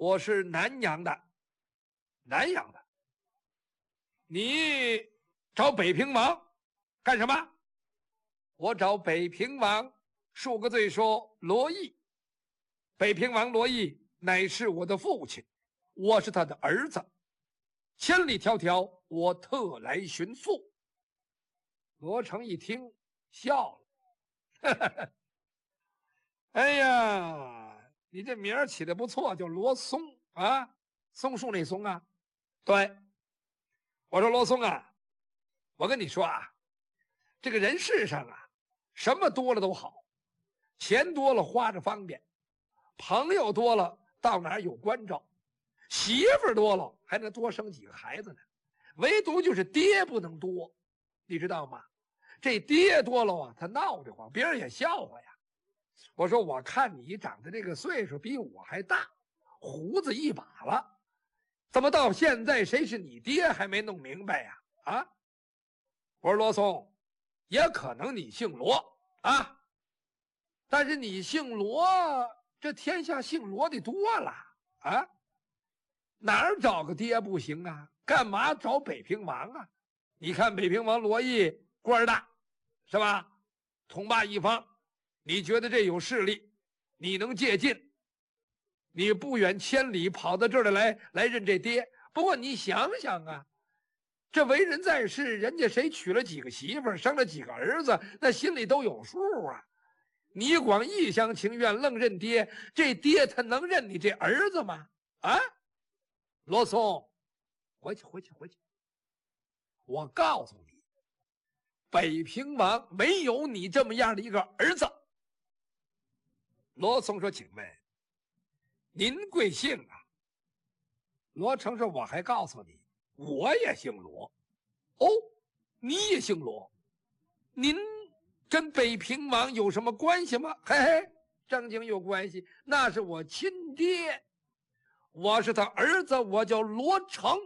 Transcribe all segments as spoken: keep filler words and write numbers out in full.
我是南阳的。南阳的？你找北平王干什么？我找北平王恕个罪，说罗毅。北平王罗毅乃是我的父亲，我是他的儿子，千里迢迢我特来寻父。罗成一听笑了，哎呀，你这名儿起的不错，叫罗松啊，松树那松啊。对，我说罗松啊，我跟你说啊，这个人世上啊，什么多了都好，钱多了花着方便，朋友多了到哪儿有关照，媳妇多了还能多生几个孩子呢，唯独就是爹不能多，你知道吗？这爹多了啊，他闹得慌，别人也笑话呀。我说我看你长得这个岁数比我还大，胡子一把了，怎么到现在谁是你爹还没弄明白呀？啊！我说罗松，也可能你姓罗啊，但是你姓罗，这天下姓罗的多了啊，哪儿找个爹不行啊？干嘛找北平王啊？你看北平王罗毅官大，是吧？统霸一方，你觉得这有势力，你能借鉴，你不远千里跑到这儿来来认这爹。不过你想想啊，这为人在世，人家谁娶了几个媳妇儿，生了几个儿子，那心里都有数啊。你光一厢情愿愣认爹，这爹他能认你这儿子吗？啊，罗松，回去回去回去，我告诉你，北平王没有你这么样的一个儿子。罗松说，请问您贵姓啊？罗成说，我还告诉你，我也姓罗。哦，你也姓罗？您跟北平王有什么关系吗？嘿嘿，正经有关系，那是我亲爹，我是他儿子，我叫罗成。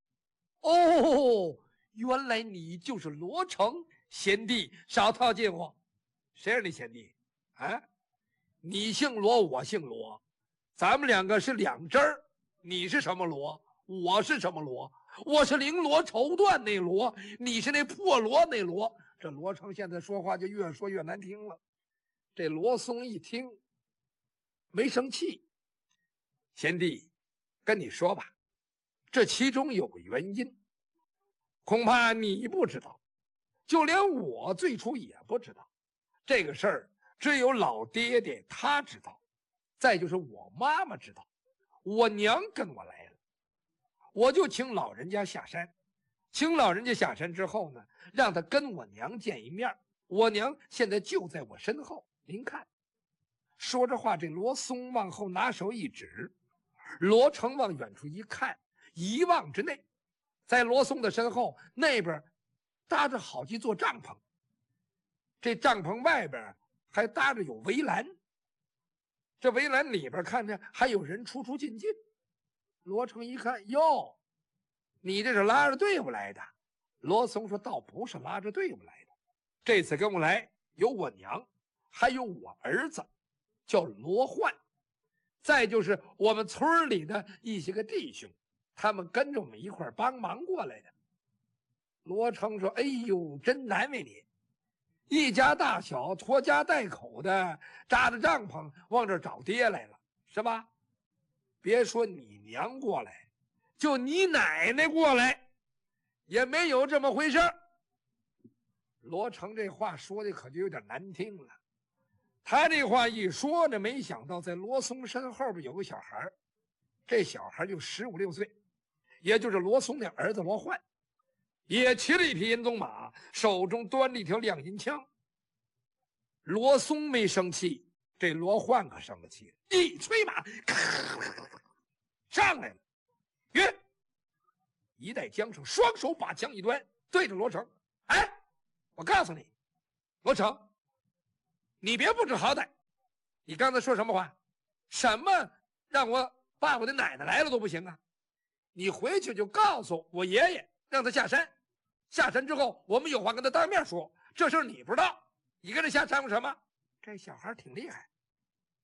哦，原来你就是罗成。贤弟少套近乎，谁是你贤弟啊？你姓罗，我姓罗，咱们两个是两支儿。你是什么罗？我是什么罗？我是绫罗绸缎那罗，你是那破罗那罗。这罗成现在说话就越说越难听了。这罗松一听没生气，贤弟跟你说吧，这其中有个原因，恐怕你不知道，就连我最初也不知道。这个事儿只有老爹爹他知道，再就是我妈妈知道，我娘跟我来了，我就请老人家下山。请老人家下山之后呢，让他跟我娘见一面。我娘现在就在我身后，您看。说着话，这罗松往后拿手一指，罗成往远处一看，一望之内，在罗松的身后那边搭着好几座帐篷，这帐篷外边还搭着有围栏，这围栏里边看着还有人出出进进。罗成一看，哟，你这是拉着队伍来的？罗松说，倒不是拉着队伍来的，这次跟我来有我娘，还有我儿子叫罗焕，再就是我们村里的一些个弟兄，他们跟着我们一块帮忙过来的。罗成说，哎呦，真难为你，一家大小拖家带口的扎着帐篷往这找爹来了，是吧？别说你娘过来，就你奶奶过来也没有这么回事。罗成这话说的可就有点难听了。他这话一说呢，没想到在罗松身后边有个小孩，这小孩就十五六岁，也就是罗松的儿子罗焕，也骑了一匹银鬃马，手中端着一条亮银枪。罗松没生气，这罗焕可生了气，一催马上来了，约一带缰绳，双手把枪一端，对着罗成，哎，我告诉你，罗成，你别不知好歹，你刚才说什么话？什么让我爸我的奶奶来了都不行啊？你回去就告诉我爷爷，让他下山。下山之后，我们有话跟他当面说。这事儿你不知道，你跟着下山有什么？这小孩挺厉害，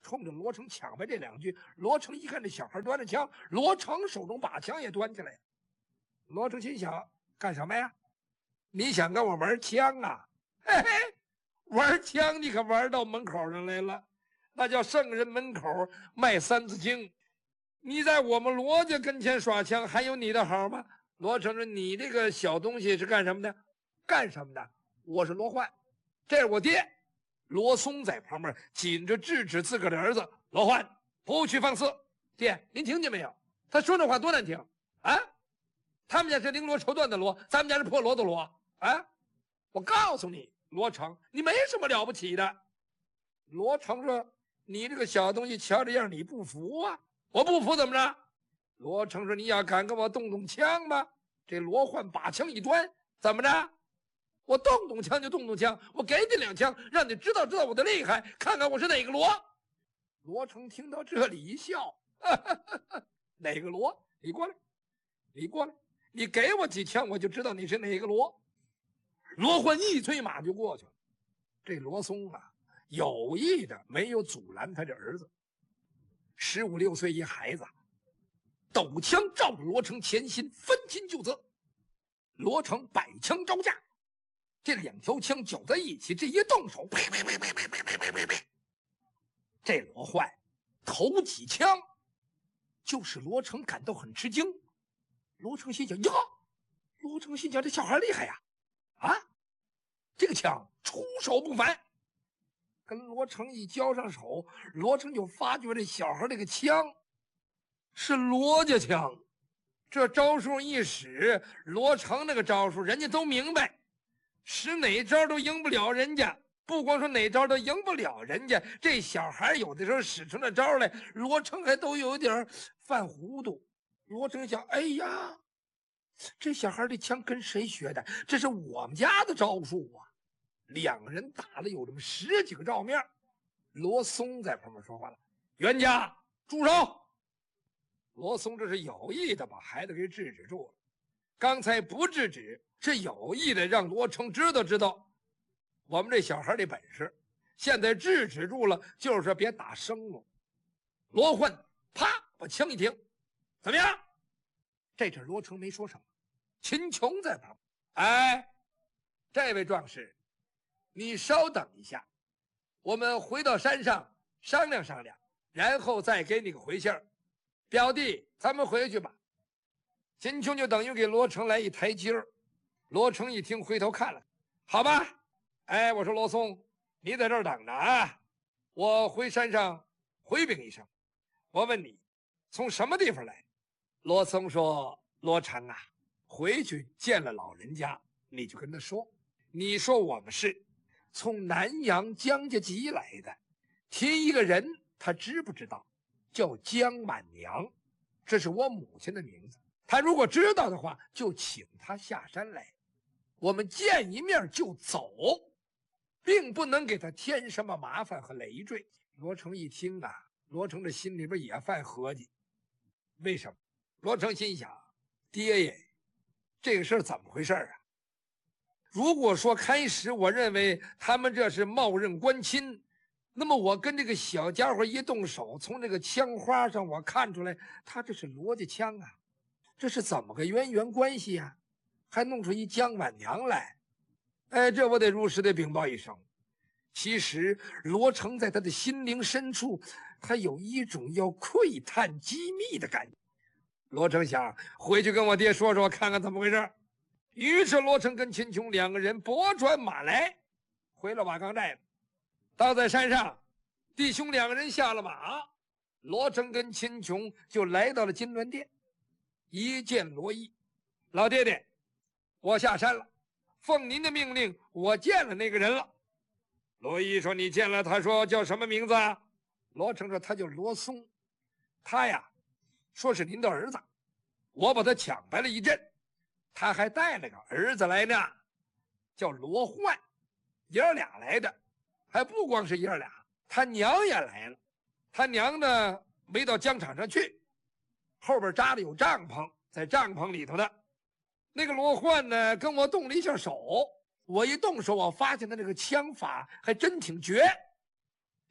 冲着罗成抢呗这两句。罗成一看这小孩端着枪，罗成手中把枪也端起来。罗成心想，干什么呀？你想跟我玩枪啊？嘿嘿，玩枪你可玩到门口上来了，那叫圣人门口卖三字经。你在我们罗家跟前耍枪，还有你的好吗？罗成说，你这个小东西是干什么的？干什么的？我是罗焕，这是我爹。罗松在旁边紧着制止自个儿的儿子，罗焕不许放肆。爹，您听见没有？他说那话多难听啊！他们家是绫罗绸缎的罗，咱们家是破罗的罗啊！我告诉你，罗成，你没什么了不起的。罗成说，你这个小东西瞧这样，你不服啊？我不服怎么着？罗成说，你要敢跟我动动枪吗？这罗焕把枪一端，怎么着？我动动枪就动动枪，我给你两枪，让你知道知道我的厉害，看看我是哪个罗。罗成听到这里一笑，哈哈哈哈，哪个罗？你过来，你过来，你给我几枪，我就知道你是哪个罗。罗焕一催马就过去了。这罗松啊，有意的没有阻拦他这儿子，十五六岁一孩子，抖枪照着罗成前心，分金就责。罗成摆枪招架，这两条枪搅在一起，这一动手，呸呸呸呸呸呸呸呸呸呸！这罗焕头几枪，就使罗成感到很吃惊。罗成心想呀，罗成心想这小孩厉害呀，啊，这个枪出手不凡。跟罗成一交上手，罗成就发觉这小孩这个枪是罗家枪。这招数一使，罗成那个招数人家都明白，使哪招都赢不了人家。不光说哪招都赢不了人家，这小孩有的时候使出那招来，罗成还都有点犯糊涂。罗成想，哎呀，这小孩这枪跟谁学的？这是我们家的招数啊！两个人打了有这么十几个照面。罗松在旁边说话了：“冤家，住手！”罗松这是有意的把孩子给制止住了。刚才不制止，是有意的让罗成知道知道我们这小孩的本事。现在制止住了，就是说别打生了。罗焕啪把枪一停，怎么样？这阵罗成没说什么。秦琼在旁边，哎，这位壮士，你稍等一下，我们回到山上商量商量，然后再给你个回信儿。表弟，咱们回去吧。秦琼就等于给罗成来一台阶儿。罗成一听，回头看了，好吧，哎，我说罗松，你在这儿等着啊，我回山上回禀一声。我问你，从什么地方来？罗松说，罗成啊，回去见了老人家，你就跟他说，你说我们是从南阳江家集来的，提一个人，他知不知道？叫江满娘，这是我母亲的名字。他如果知道的话，就请他下山来，我们见一面就走，并不能给他添什么麻烦和累赘。罗成一听啊，罗成这心里边也犯合计。为什么？罗成心想，爹爷，这个事儿怎么回事啊？如果说开始我认为他们这是冒认官亲，那么我跟这个小家伙一动手，从这个枪花上我看出来，他这是罗家枪啊，这是怎么个渊源关系啊？还弄出一江满娘来，哎，这我得如实的禀报一声。其实罗成在他的心灵深处，他有一种要窥探机密的感觉。罗成想回去跟我爹说说，看看怎么回事。于是罗成跟秦琼两个人拨转马来，回了瓦岗寨。到在山上，弟兄两个人下了马，罗成跟秦琼就来到了金銮殿。一见罗毅，老爹爹，我下山了，奉您的命令，我见了那个人了。罗毅说，你见了？他说叫什么名字啊？罗成说他叫罗松，他呀说是您的儿子，我把他抢白了一阵，他还带了个儿子来呢，叫罗焕，爷儿俩来的。还不光是爷儿俩，他娘也来了。他娘呢没到疆场上去，后边扎的有帐篷，在帐篷里头的。那个罗焕呢跟我动了一下手，我一动手，我发现他这个枪法还真挺绝。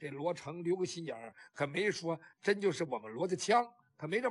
这罗成留个心眼儿，可没说真就是我们罗家枪，可没这么。